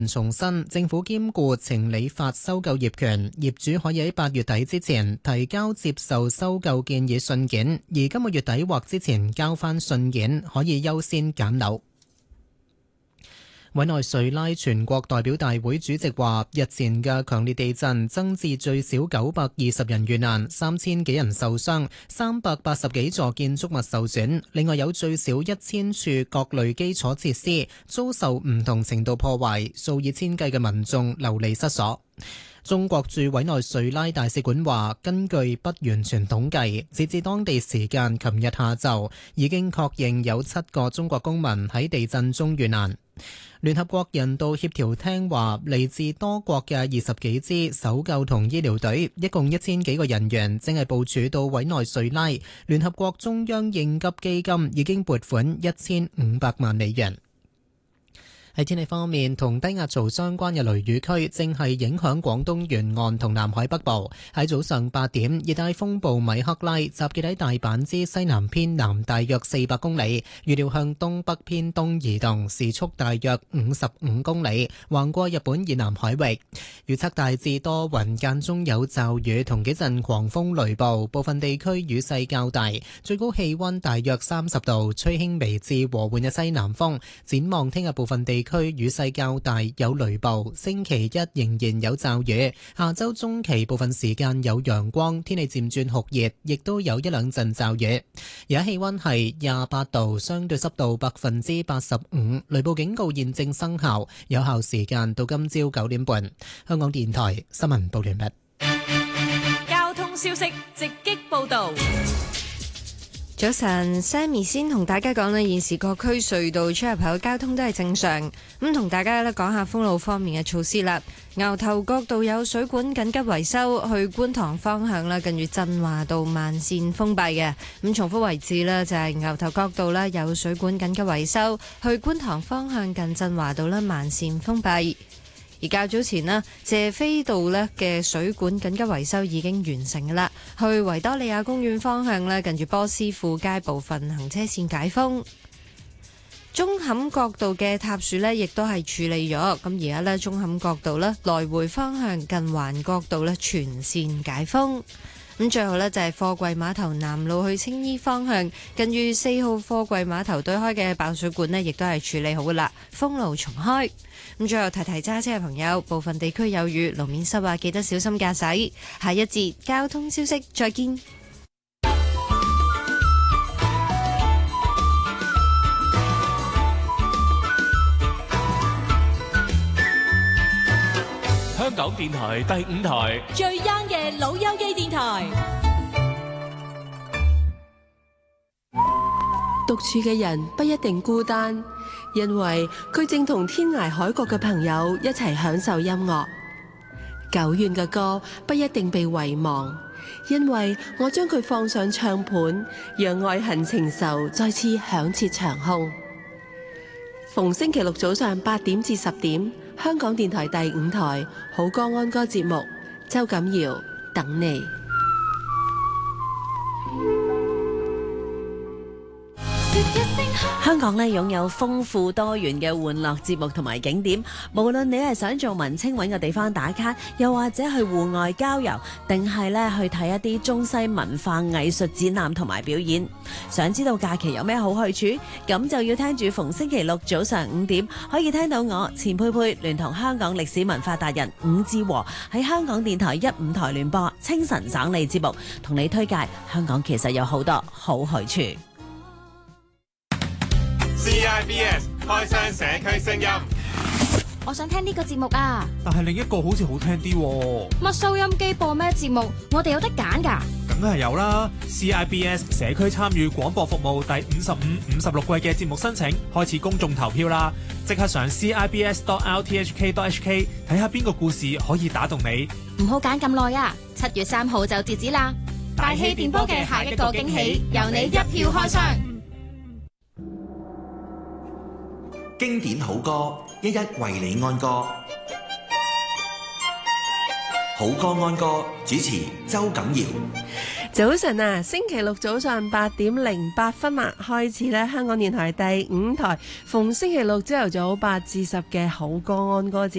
重申，政府兼顧情理法收購業權，業主可以喺8月底之前提交接受收購建議信件，而今個月底或之前交返信件，可以優先揀樓。委內瑞拉全國代表大會主席話，日前嘅強烈地震增至最少920人遇難，3000幾人受傷，380幾座建築物受損，另外有最少1000處各類基礎設施遭受唔同程度破壞，數以千計嘅民眾流離失所。中國駐委內瑞拉大使館話，根據不完全統計，截至當地時間琴日下晝，已經確認有7個中國公民喺地震中遇難。聯合國人道協調廳話，嚟自多國嘅20幾支搜救同醫療隊，一共1000幾個人員，正係部署到委內瑞拉。聯合國中央應急基金已經撥款1500萬美元。喺天氣方面，同低壓槽相關嘅雷雨區正係影響廣東沿岸同南海北部。喺早上8點，熱帶風暴米克拉集結喺大阪之西南偏南大約400公里，預料向東北偏東移動，時速大約55公里，橫過日本以南海域。預測大致多雲，間中有驟雨同幾陣狂風雷暴，部分地區雨勢較大，最高氣溫大約30度，吹輕微至和緩嘅西南風。展望聽日部分地區雨勢較大，有雷暴。星期一仍然有驟雨，下周中期部分時間有陽光，天氣漸轉酷熱，亦都有一兩陣驟雨。而家氣溫係28度，相對濕度85%，雷暴警告現正生效，有效時間到今朝9點半。香港電台新聞報完畢。 交通消息直擊報道。 早晨 ，Sammy 先同大家講咧，現時各區隧道出入口交通都係正常。咁同大家咧講下封路方面嘅措施啦。牛頭角道有水管緊急維修，去觀塘方向啦，近住振華道慢線封閉嘅。咁重複為止啦，就係牛頭角道啦有水管緊急維修，去觀塘方向近振華道啦慢線封閉。而較早前呢，謝斐道呢嘅水管緊急維修已經完成㗎啦，去維多利亞公園方向呢，近住波斯富街部分行車線解封。舂坎角道嘅塌樹呢亦都係處理咗，咁而家呢，舂坎角道呢來回方向近環角道呢全線解封。咁最後呢，就係貨櫃碼頭南路去青衣方向，近住4號貨櫃碼頭對開嘅爆水管呢亦都係處理好㗎啦，封路重開。咁最後提提揸車嘅朋友，部分地區有雨，路面濕滑，記得小心駕駛。下一節交通消息，再見。 香港電台第5台最 young 嘅老友記電台。 獨處嘅人不一定孤單，因為佢正同天涯海角嘅朋友一齊享受音樂。久遠嘅歌不一定被遺忘，因為我將佢放上唱盤，讓愛恨情仇再次響徹長空。逢星期六早上8點至10點，香港電台第5台好歌安歌節目，周錦堯等你。 香港擁有豐富多元嘅玩樂節目同埋景點，無論你係想做文青揾個地方打卡，又或者去戶外郊遊，定係去睇一啲中西文化藝術展覽同埋表演。想知道假期有咩好去處？咁就要聽住逢星期六早上5點，可以聽到我錢佩佩聯同香港歷史文化達人伍志和喺香港電台1、5台聯播清晨省理節目，同你推介香港其實有好多好去處。 CIBS 開箱社區聲音， 我想聽呢個節目啊， 但係另一個好似好聽啲喎。 乜收音機播咩節目？我哋有得揀㗎。 梗係有啦 ！CIBS 社區參與廣播服務第55、56季嘅節目申請開始公眾投票啦！即刻上 CIBS.RTHK.HK 睇下邊個故事可以打動你。 唔好揀咁耐啊！7月3號就截止啦！大氣電波嘅下一個驚喜，由你一票開箱。 經典好歌，一一為你安歌。好歌安歌，主持周錦堯。 早晨啊，星期六早上8:08啦，開始咧香港電台第5台，逢星期六朝頭早8至10嘅好歌安歌節